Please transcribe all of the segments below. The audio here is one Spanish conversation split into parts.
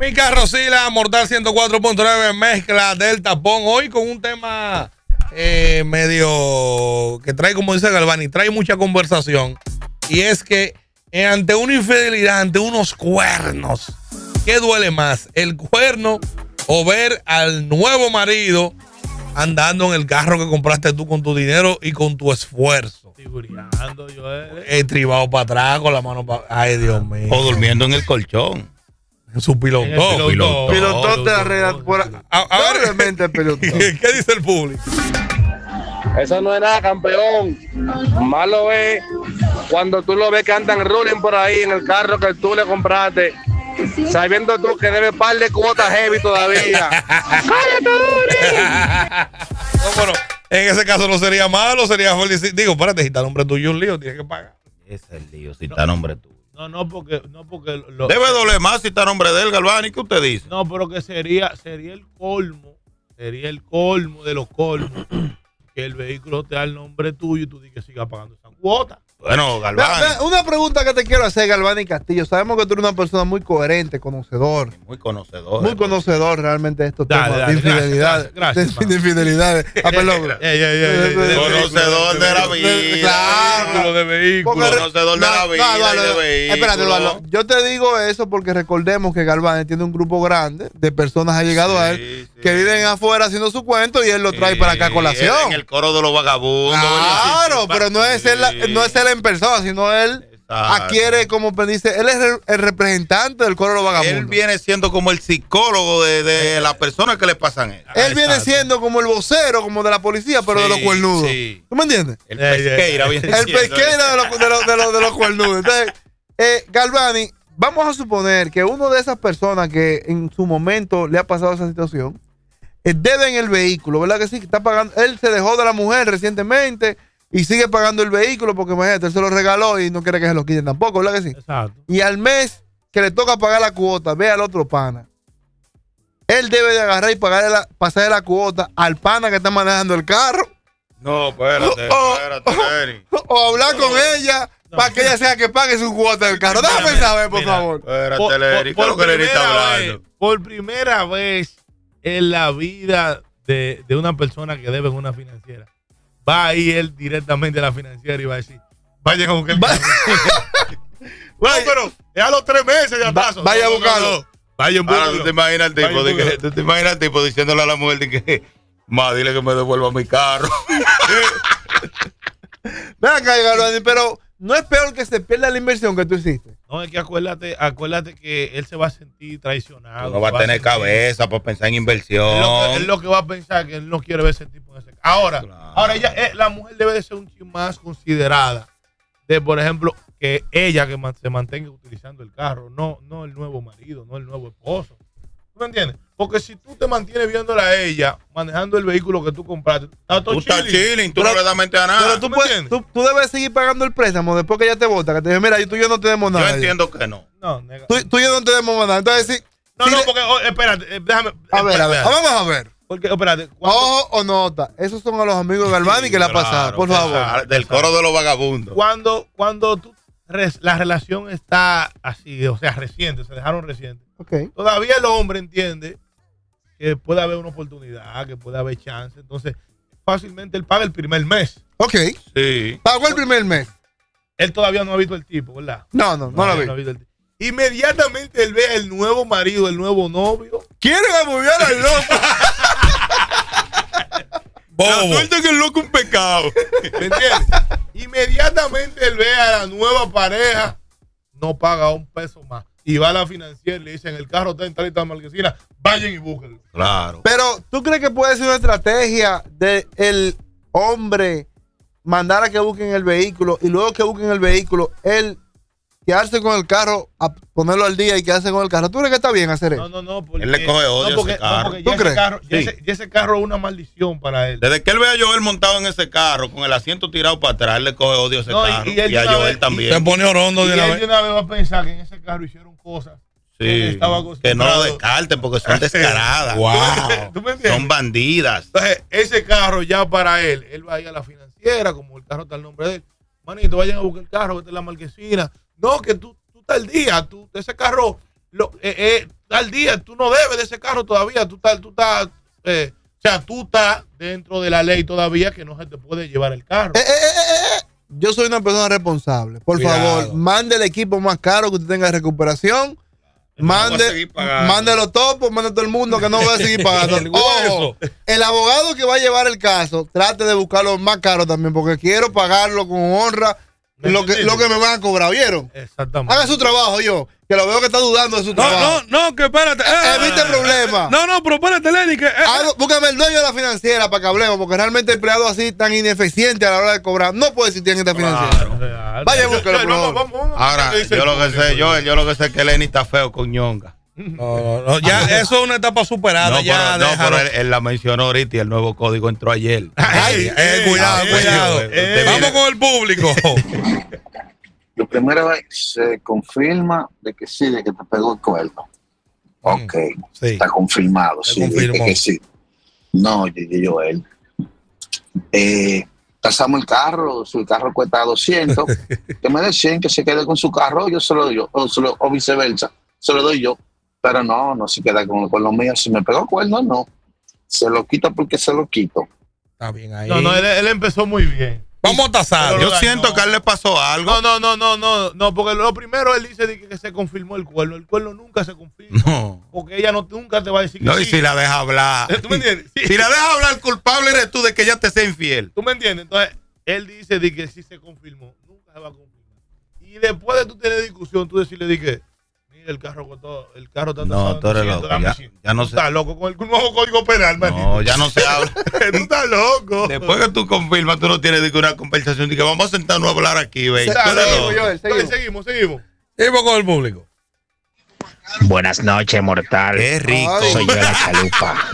Mi carro Sila, Mortal 104.9, mezcla del tapón. Hoy con un tema medio que trae, como dice Galvani, trae mucha conversación. Y es que ante una infidelidad, ante unos cuernos, ¿qué duele más? ¿El cuerno o ver al nuevo marido andando en el carro que compraste tú con tu dinero y con tu esfuerzo? Figurando, yo tribado para atrás con la mano para... Ay, Dios mío. O durmiendo en el colchón. En su pilotón. Pilotón de la red. Realmente el pilotón. ¿Qué dice el público? Eso no es nada, campeón. Malo es cuando tú lo ves que andan ruling por ahí en el carro que tú le compraste, sabiendo tú que debe par de cuotas heavy todavía. ¡Cállate, Duri! No, bueno, en ese caso no sería malo, sería feliz. Digo, espérate, si está el nombre tuyo un lío, tienes que pagar. Ese es el lío, si está nombre tuyo. No, porque debe doler más si está nombre de él, Galvani. ¿Qué usted dice? No, pero que sería el colmo de los colmos que el vehículo te da el nombre tuyo y tú dices que siga pagando esa cuota. Bueno, Galvani. Una pregunta que te quiero hacer, Galvani Castillo. Sabemos que tú eres una persona muy coherente, conocedor. Muy conocedor. Muy conocedor realmente de estos temas de infidelidad. Gracias, de infidelidades. Conocedor de la vida. Claro. De vehículos. Conocedor de la vida y de vehículos. Espérate, Eduardo. Yo te digo eso porque recordemos que Galvani tiene un grupo grande de personas allegadas a él que viven afuera haciendo su cuento y él lo trae para acá a colación. En el coro de los vagabundos. Claro, pero no es él en persona, sino él adquiere, como dice, él es el representante del coro de los vagabundos. Él viene siendo como el psicólogo de las personas que le pasan eso. Él viene siendo como el vocero, como de la policía, pero de los cuernudos. Sí. ¿Tú me entiendes? El pesqueira viene el pesqueira de los cuernudos. Entonces, Galvani, vamos a suponer que uno de esas personas que en su momento le ha pasado esa situación, debe en el vehículo, ¿verdad que sí? Que está pagando, él se dejó de la mujer recientemente y sigue pagando el vehículo porque imagínate, él se lo regaló y no quiere que se lo quiten tampoco, ¿verdad que sí? Exacto. Y al mes que le toca pagar la cuota, ve al otro pana. Él debe de agarrar y pasarle la cuota al pana que está manejando el carro. No, espérate, Neri. O hablar con ella para que ella sea que pague su cuota del carro. Déjame saber, por favor. Espérate, Neri. ¿Qué es lo que Neri está hablando? Por primera vez en la vida de una persona que debe en una financiera, va a ir él directamente a la financiera y va a decir, vayan a buscar el carro. No, pero es a los 3 meses ya paso. Vaya a buscarlo. Vaya a buscarlo. Ahora tú te imaginas el tipo, diciéndole a la mujer de que, ma, dile que me devuelva mi carro. Ven acá, Galvani, pero no es peor que se pierda la inversión que tú hiciste. No, es que acuérdate que él se va a sentir traicionado. No va a tener cabeza para pensar en inversión. Él lo que va a pensar que él no quiere ver ese tipo en ese carro. Ahora ella, la mujer debe de ser un chin más considerada de, por ejemplo, que ella que se mantenga utilizando el carro, no el nuevo marido, no el nuevo esposo. ¿Tú me entiendes? Porque si tú te mantienes viéndola a ella manejando el vehículo que tú compraste, tú estás chilling, tú no le das mente a nada. Pero tú debes seguir pagando el préstamo después que ella te vota, que te dice, mira, tú y yo no tenemos nada. Yo entiendo que no. Tú y yo no tenemos nada. Entonces, sí. Porque, espérate, déjame. Vamos a ver. Porque, espérate. Ojo o nota. Esos son a los amigos de Galvani que le ha pasado, por favor. Del coro de los vagabundos. Cuando la relación está así, o sea, reciente, se dejaron recientes. Okay. Todavía el hombre entiende que puede haber una oportunidad, que puede haber chance. Entonces, fácilmente él paga el primer mes. Ok. Sí. Pagó el primer mes. Él todavía no ha visto el tipo, ¿verdad? No lo vi. No ha visto el tipo. Inmediatamente él ve el nuevo marido, el nuevo novio. Quieren amoviar al loco. La suerte es que el loco es un pecado. ¿Me entiendes? Inmediatamente él ve a la nueva pareja, no paga un peso más. Y va a la financiera y le dicen, el carro está en tal y tal marquesina, vayan y búsquenlo. Claro. Pero, ¿tú crees que puede ser una estrategia del hombre mandar a que busquen el vehículo y luego que busquen el vehículo, él quedarse con el carro, a ponerlo al día y quedarse con el carro? ¿Tú crees que está bien hacer eso? No. Porque, él le coge odio a ese carro. ¿Tú crees? Sí. Ese carro es una maldición para él. Desde que él ve a Joel montado en ese carro, con el asiento tirado para atrás, él le coge odio a ese carro. Y a Joel también. Se pone orondo de una vez. Y él de una vez va a pensar que en ese carro hicieron cosas. Sí, que no lo descarten porque son descaradas. Wow. ¿Tú me entiendes? Son bandidas. Entonces, ese carro ya para él va a ir a la financiera, como el carro está al nombre de él. Manito, vayan a buscar el carro, que está en la marquesina. No, que tú estás al día. Ese carro, al día, tú no debes de ese carro todavía, tú estás dentro de la ley todavía que no se te puede llevar el carro. Yo soy una persona responsable. Por favor, mande el equipo más caro que usted tenga de recuperación. Mande los topos, mande todo el mundo que no va a seguir pagando. Ojo, el abogado que va a llevar el caso, trate de buscarlo más caro también, porque quiero pagarlo con honra lo que me van a cobrar, ¿vieron? Exactamente. Haga su trabajo, que lo veo que está dudando de su trabajo. No, que espérate. Evite problemas. No, pero espérate, Lenny. Búscame el dueño de la financiera para que hablemos, porque realmente empleado así tan ineficiente a la hora de cobrar no puede existir en esta financiera. Vaya, búsquelo. Ahora, yo lo que sé es que Lenny está feo con ñonga. No, ya eso es una etapa superada. Pero él la mencionó ahorita y el nuevo código entró ayer. Cuidado. Vamos con el público. La primera vez se confirma de que sí, de que te pegó el cuerno. Ok, sí. Está confirmado, sí, de que sí. No, Joel. Tasamos el carro, si el carro cuesta 200, que me den 100, que se quede con su carro, yo se lo doy yo, o viceversa, se lo doy yo. Pero no se queda con lo mío. Si me pegó cuerno, no. Se lo quito porque se lo quito. Está bien ahí. No, él empezó muy bien. Vamos a tasar. Yo siento que a él le pasó algo. No, porque lo primero él dice que se confirmó el cuerno. El cuerno nunca se confirma. No. Porque ella nunca te va a decir que no, sí. Y si la deja hablar. ¿Tú me entiendes? Sí. Si la deja hablar, culpable eres tú de que ella te sea infiel. ¿Tú me entiendes? Entonces, él dice de que si se confirmó, nunca se va a confirmar. Y después de tú tener discusión, tú decirle de que el carro está no, tú eres loco. Ya no sé. Estás loco con el nuevo código penal, manito. No, ya no se habla. Tú estás loco. Después que tú confirmas, tú no tienes una conversación de que vamos a sentarnos a hablar aquí, baby. Seguimos. Seguimos con el público. Buenas noches, mortal. Qué rico. Soy yo la chalupa.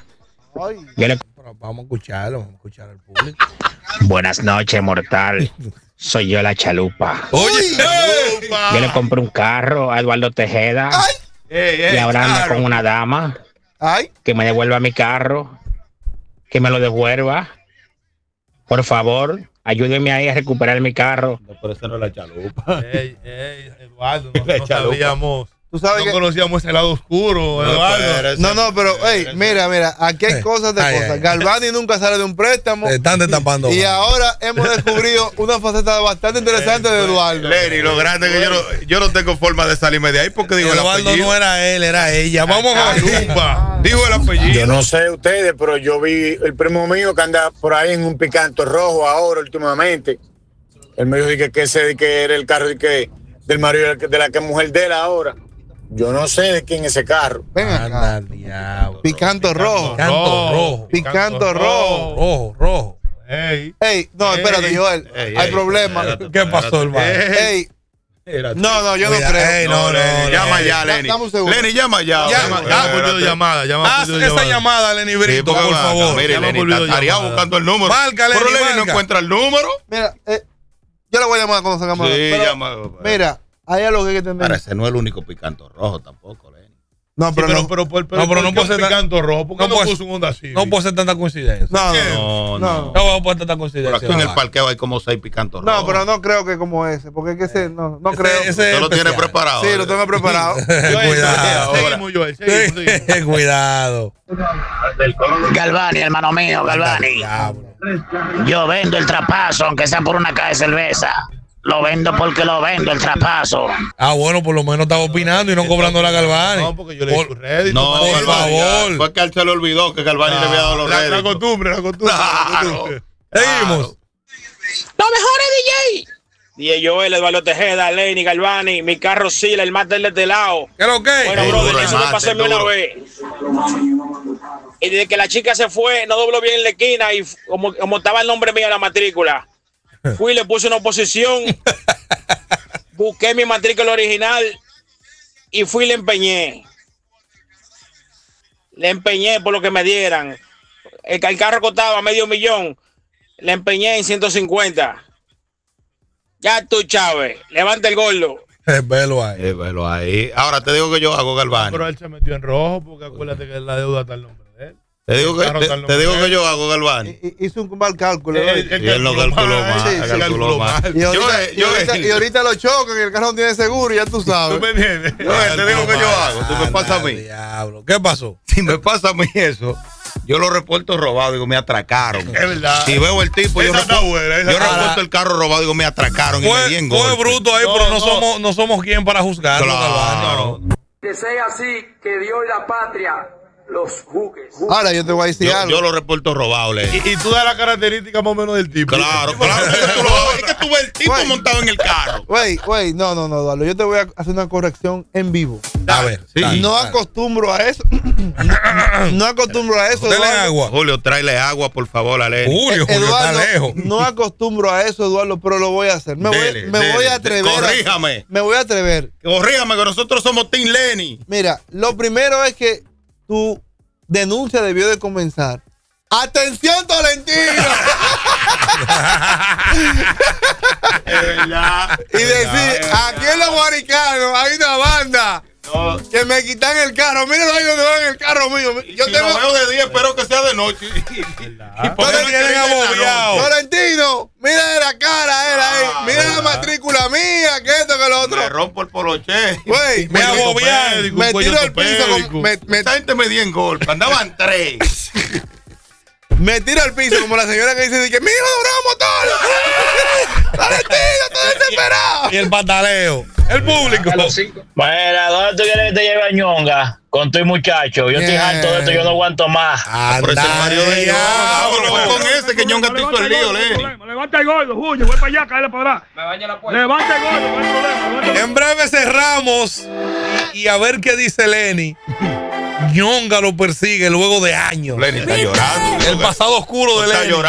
Vamos a escuchar al público. Buenas noches, mortal. Soy yo la chalupa. Oye, yo le compré un carro a Eduardo Tejeda y ahora anda con una dama que me devuelva mi carro, que me lo devuelva. Por favor, ayúdenme ahí a recuperar mi carro. No, por eso no es la chalupa. Eduardo, no sabíamos. Tú sabes no conocíamos ese lado oscuro, Eduardo. Pero, mira, aquí hay cosas de cosas. Galvani nunca sale de un préstamo. Se están destapando. Y ahora hemos descubrido una faceta bastante interesante de Eduardo. Lenny, lo grande es que yo no tengo forma de salirme de ahí porque digo Eduardo el apellido. No era él, era ella. Vamos a ver. Digo el apellido. Yo no sé ustedes, pero yo vi el primo mío que anda por ahí en un Picanto rojo ahora últimamente. Él me dijo que era el carro del marido de la que mujer de él ahora. Yo no sé de quién es ese carro. Venga, Picanto rojo. Picanto rojo. Rojo. No, espérate, Joel. Hay problema. ¿Qué pasó, hermano? No, yo no creo. No, llama ya, Lenny. Lenny, llama ya. Haz esa llamada, Lenny Brito, por favor. Mire, Lenny, estaría buscando el número. Márcale, pero Lenny no encuentra el número. Mira, yo le voy a llamar cuando salgamos. Sí, llama. Mira, hay algo que hay que entender. Ahora, ese no es el único Picanto rojo tampoco, Lenny. No, pero no puede ser Picanto rojo. ¿Por qué no puso un Honda Civic? No puede ser tanta coincidencia. No. No puede ser tanta coincidencia. Pero aquí en el parqueo hay como 6 Picantos rojos. No, pero no creo que como ese. Porque es que ese, no creo. ¿Usted lo tiene preparado? Sí, lo tengo preparado. Cuidado. Seguimos, Joel. Cuidado. Galvani, hermano mío, Galvani. Yo vendo el trapazo, aunque sea por una caja de cerveza. Lo vendo porque lo vendo, el trapazo. Bueno, por lo menos estaba opinando y no cobrando la Galvani. No, porque yo le di su rédito. No, por favor. Fue que él se le olvidó que Galvani le había dado los réditos. La costumbre. Seguimos. Los mejores DJ. DJ Joel, Eduardo Tejeda, Lenny, Galvani, mi carro Sila, el máster de este lado. ¿Qué es lo que? Bueno, brother, eso me pasó una vez. Y desde que la chica se fue, no dobló bien en la esquina y como estaba el nombre mío en la matrícula. Fui y le puse una oposición, busqué mi matrícula original y fui y le empeñé. Le empeñé por lo que me dieran. El carro costaba $500,000. Le empeñé en 150. Ya tú, Chávez, levanta el gordo. Velo ahí. Velo ahí. Ahora te digo que yo hago Galvani. Pero él se metió en rojo porque acuérdate que la deuda está el nombre de él. Te digo que yo hago, Galván. Hizo un mal cálculo. Y él no calculó mal. Y ahorita lo chocan y el carro no tiene seguro, ya tú sabes. Te digo que yo hago. Si me pasa a mí. Diablo. ¿Qué pasó? Si me pasa a mí eso, yo lo reporto robado. Digo, me atracaron. Es verdad. Si veo el tipo, yo reporto el carro robado. Digo, me atracaron y me di en golpe. Fue bruto ahí, pero no somos quien para juzgarlo. Claro. Que sea así, que Dios y la patria los juzgue. Ahora yo te voy a decir algo. Yo lo reporto robado, y tú das la característica más o menos del tipo. Claro. Es que tú ves el tipo montado en el carro. Güey, no, Eduardo. Yo te voy a hacer una corrección en vivo. A ver. No acostumbro a eso. No acostumbro a eso. Dale agua. Julio, tráele agua, por favor, a Lenny. Julio Eduardo, está lejos. no acostumbro a eso, Eduardo, pero lo voy a hacer. Me voy a atrever. Corríjame. Me voy a atrever. Corríjame, que nosotros somos Team Lenny. Mira, lo primero es que tu denuncia debió de comenzar. ¡Atención, Tolentino! Es verdad. Y decir, aquí en los Guaricanos hay una banda que me quitan el carro. Mira ahí donde van el carro mío. Yo si lo veo de día, espero que sea de noche. ¿Y por qué tienen abobiado? Tolentino, mira la cara él ahí. Mira la matrícula mía, que esto, que lo otro. Me rompo el poloche. Güey, Me abobiaron. me tiro al piso. Esta gente me dio en golpe. Andaban 3. Me tiro al piso como la señora que dice que mi hijo duró motor. Tolentino, estoy desesperado. Y el pataleo. El público. Mira, ¿dónde tú quieres que te lleve a Ñonga con tu muchacho? Yo estoy harto de esto, yo no aguanto más. Por eso el Mario de diablo. Fue con ese que Ñonga te hizo el lío, Lenny. Levanta el gordo, Julio, voy para allá, cállale para atrás. Me baña la puerta. Levanta el gordo, no hay problema. En breve cerramos y a ver qué dice Lenny. Ñonga lo persigue luego de años. Lenny está llorando. El pasado oscuro de Lenny.